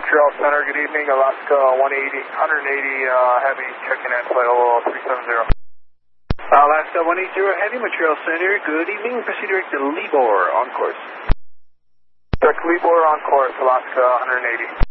Montreal Center, good evening. Alaska 180, Heavy, checking in, flight 370. Alaska 180 Heavy, Montreal Center, good evening. Proceed direct to Libor, on course. Direct Libor, on course, Alaska 180.